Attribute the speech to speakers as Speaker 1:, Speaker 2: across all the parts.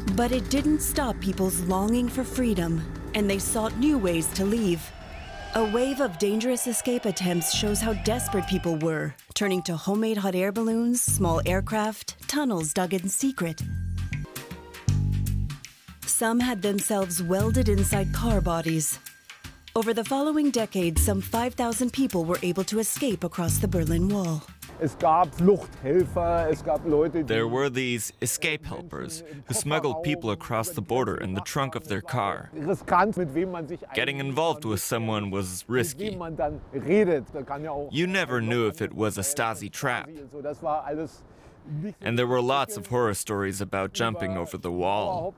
Speaker 1: But it didn't stop people's longing for freedom, and they sought new ways to leave. A wave of dangerous escape attempts shows how desperate people were, turning to homemade hot air balloons, small aircraft, tunnels dug in secret. Some had themselves welded inside car bodies. Over the following decade, some 5,000 people were able to escape across the Berlin Wall.
Speaker 2: There were these escape helpers who smuggled people across the border in the trunk of their car. Getting involved with someone was risky. You never knew if it was a Stasi trap. And there were lots of horror stories about jumping over the wall.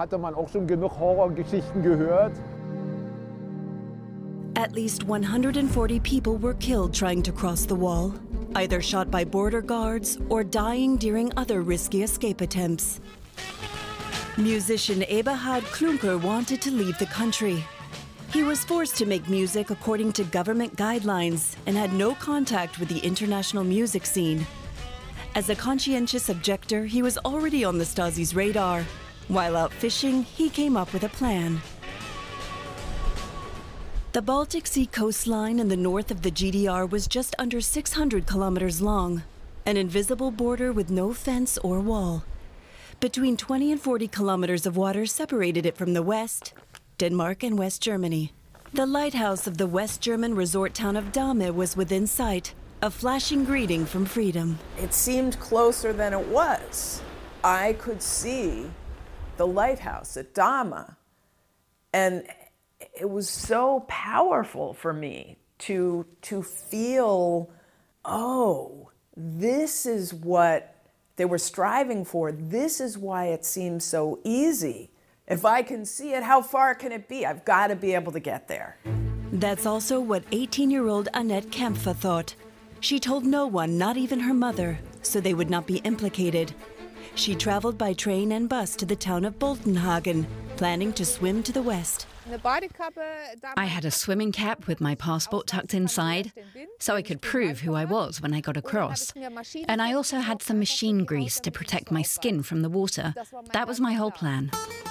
Speaker 1: At least 140 people were killed trying to cross the wall, either shot by border guards or dying during other risky escape attempts. Musician Eberhard Klunker wanted to leave the country. He was forced to make music according to government guidelines and had no contact with the international music scene. As a conscientious objector, he was already on the Stasi's radar. While out fishing, he came up with a plan. The Baltic Sea coastline in the north of the GDR was just under 600 kilometers long, an invisible border with no fence or wall. Between 20 and 40 kilometers of water separated it from the west, Denmark and West Germany. The lighthouse of the West German resort town of Dahme was within sight, a flashing greeting from freedom.
Speaker 3: It seemed closer than it was. I could see the lighthouse at Dahme, and it was so powerful for me to feel, oh, this is what they were striving for. This is why it seems so easy. If I can see it, how far can it be? I've got to be able to get there.
Speaker 1: That's also what 18-year-old Annette Kempfer thought. She told no one, not even her mother, so they would not be implicated. She traveled by train and bus to the town of Boltenhagen, planning to swim to the west.
Speaker 4: I had a swimming cap with my passport tucked inside, so I could prove who I was when I got across. And I also had some machine grease to protect my skin from the water. That was my whole plan.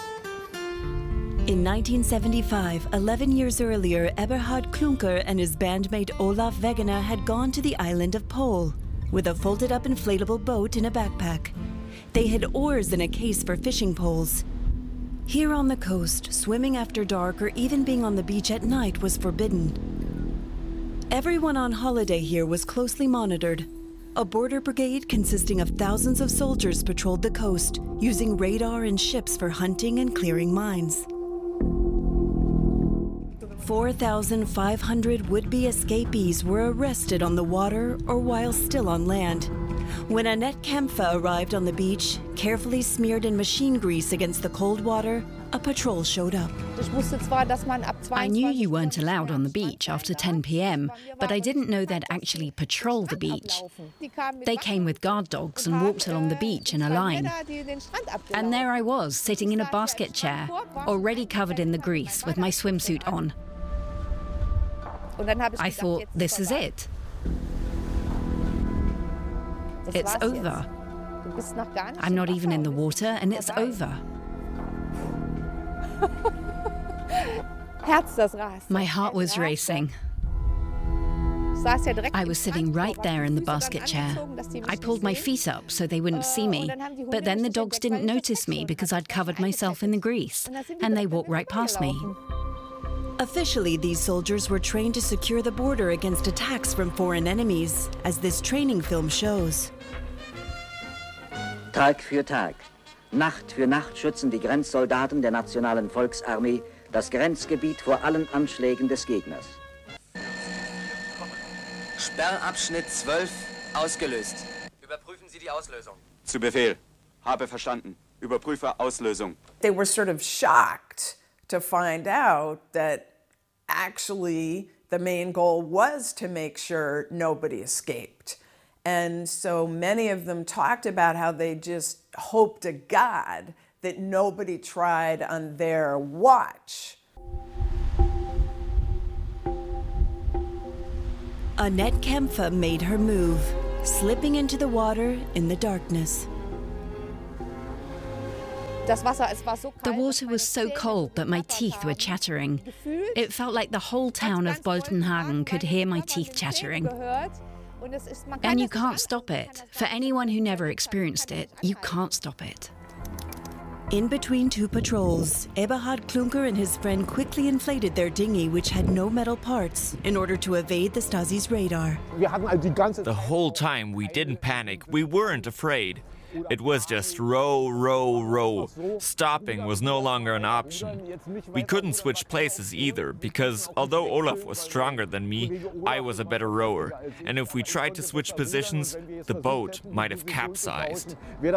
Speaker 1: In 1975, 11 years earlier, Eberhard Klunker and his bandmate Olaf Wegener had gone to the island of Pole with a folded-up inflatable boat in a backpack. They had oars in a case for fishing poles. Here on the coast, swimming after dark or even being on the beach at night was forbidden. Everyone on holiday here was closely monitored. A border brigade consisting of thousands of soldiers patrolled the coast, using radar and ships for hunting and clearing mines. 4,500 would-be escapees were arrested on the water or while still on land. When Annette Kempfer arrived on the beach, carefully smeared in machine grease against the cold water, a patrol showed up.
Speaker 4: I knew you weren't allowed on the beach after 10 p.m., but I didn't know they'd actually patrol the beach. They came with guard dogs and walked along the beach in a line. And there I was, sitting in a basket chair, already covered in the grease with my swimsuit on. I thought, this is it. It's over. I'm not even in the water, and it's over. My heart was racing. I was sitting right there in the basket chair. I pulled my feet up so they wouldn't see me, but then the dogs didn't notice me because I'd covered myself in the grease, and they walked right past me.
Speaker 1: Officially, these soldiers were trained to secure the border against attacks from foreign enemies, as this training film shows.
Speaker 5: Tag für Tag, Nacht für Nacht schützen die Grenzsoldaten der Nationalen Volksarmee das Grenzgebiet vor allen Anschlägen des Gegners.
Speaker 6: Sperrabschnitt 12 ausgelöst. Überprüfen Sie die Auslösung.
Speaker 7: Zu Befehl. Habe verstanden. Überprüfe Auslösung.
Speaker 3: They were sort of shocked to find out that actually the main goal was to make sure nobody escaped. And so many of them talked about how they just hoped to God that nobody tried on their watch.
Speaker 1: Annette Kempfer made her move, slipping into the water in the darkness.
Speaker 4: The water was so cold that my teeth were chattering. It felt like the whole town of Boltenhagen could hear my teeth chattering. And you can't stop it. For anyone who never experienced it, you can't stop it.
Speaker 1: In between two patrols, Eberhard Klunker and his friend quickly inflated their dinghy, which had no metal parts, in order to evade the Stasi's radar.
Speaker 2: The whole time we didn't panic, we weren't afraid. It was just row, row, row. Stopping was no longer an option. We couldn't switch places either, because although Olaf was stronger than me, I was a better rower. And if we tried to switch positions, the boat might have capsized.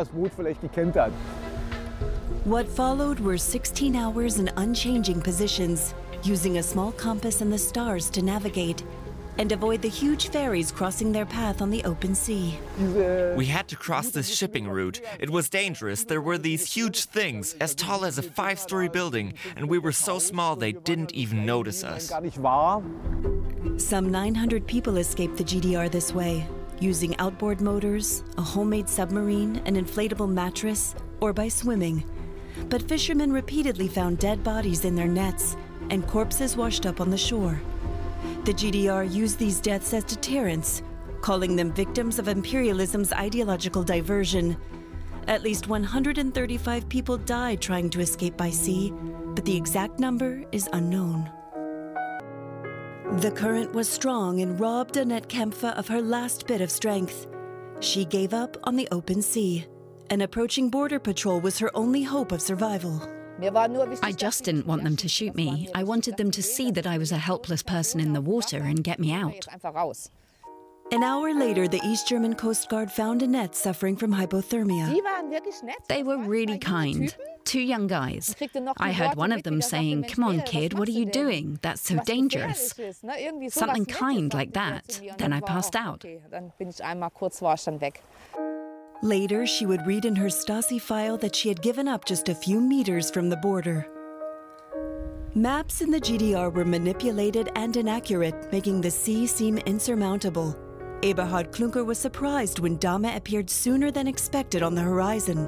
Speaker 1: What followed were 16 hours in unchanging positions, using a small compass and the stars to navigate and avoid the huge ferries crossing their path on the open sea.
Speaker 2: We had to cross this shipping route. It was dangerous. There were these huge things, as tall as a 5-story building, and we were so small they didn't even notice us.
Speaker 1: Some 900 people escaped the GDR this way, using outboard motors, a homemade submarine, an inflatable mattress, or by swimming. But fishermen repeatedly found dead bodies in their nets and corpses washed up on the shore. The GDR used these deaths as deterrents, calling them victims of imperialism's ideological diversion. At least 135 people died trying to escape by sea, but the exact number is unknown. The current was strong and robbed Annette Kempfer of her last bit of strength. She gave up on the open sea. An approaching border patrol was her only hope of survival.
Speaker 4: I just didn't want them to shoot me. I wanted them to see that I was a helpless person in the water and get me out.
Speaker 1: An hour later, the East German Coast Guard found Annette suffering from hypothermia.
Speaker 4: They were really kind. 2 young guys. I heard one of them saying, "Come on, kid, what are you doing? That's so dangerous." Something kind like that. Then I passed out.
Speaker 1: Later, she would read in her Stasi file that she had given up just a few meters from the border. Maps in the GDR were manipulated and inaccurate, making the sea seem insurmountable. Eberhard Klunker was surprised when Dahme appeared sooner than expected on the horizon.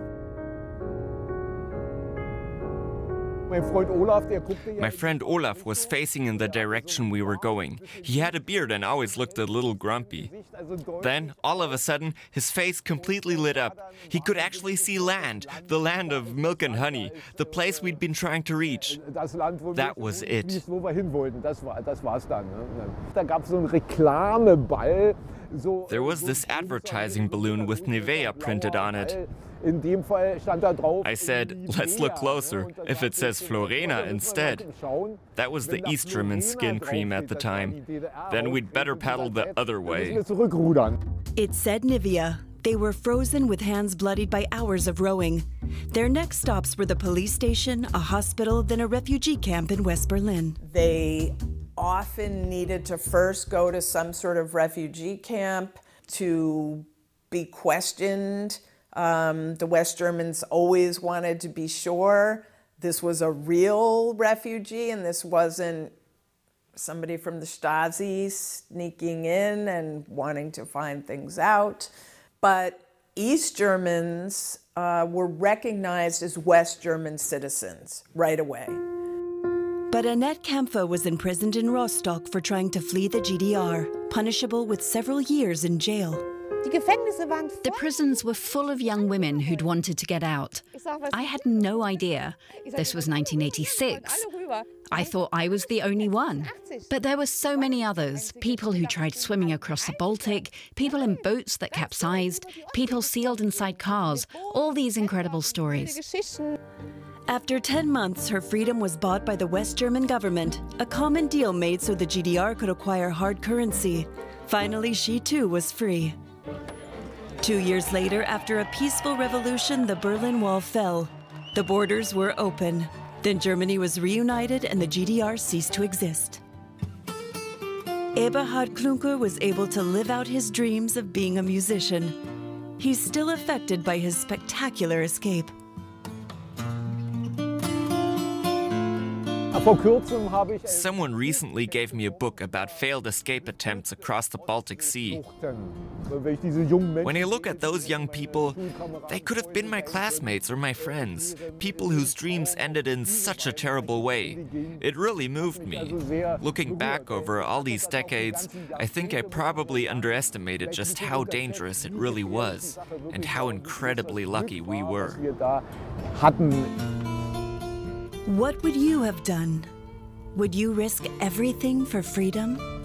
Speaker 2: My friend Olaf was facing in the direction we were going. He had a beard and always looked a little grumpy. Then, all of a sudden, his face completely lit up. He could actually see land, the land of milk and honey, the place we'd been trying to reach. That was it. There was this advertising balloon with Nivea printed on it. I said, let's look closer, if it says Florena instead. That was the East German skin cream at the time. Then we'd better paddle the other way.
Speaker 1: It said Nivea. They were frozen with hands bloodied by hours of rowing. Their next stops were the police station, a hospital, then a refugee camp in West Berlin.
Speaker 3: They often needed to first go to some sort of refugee camp to be questioned. The West Germans always wanted to be sure this was a real refugee and this wasn't somebody from the Stasi sneaking in and wanting to find things out. But East Germans were recognized as West German citizens right away.
Speaker 1: But Annette Kempfer was imprisoned in Rostock for trying to flee the GDR, punishable with several years in jail.
Speaker 4: The prisons were full of young women who'd wanted to get out. I had no idea. This was 1986. I thought I was the only one. But there were so many others. People who tried swimming across the Baltic, people in boats that capsized, people sealed inside cars. All these incredible stories.
Speaker 1: After 10 months, her freedom was bought by the West German government, a common deal made so the GDR could acquire hard currency. Finally, she too was free. 2 years later, after a peaceful revolution, the Berlin Wall fell. The borders were open. Then Germany was reunited and the GDR ceased to exist. Eberhard Klunker was able to live out his dreams of being a musician. He's still affected by his spectacular escape.
Speaker 2: Someone recently gave me a book about failed escape attempts across the Baltic Sea. When I look at those young people, they could have been my classmates or my friends, people whose dreams ended in such a terrible way. It really moved me. Looking back over all these decades, I think I probably underestimated just how dangerous it really was, and how incredibly lucky we were.
Speaker 1: What would you have done? Would you risk everything for freedom?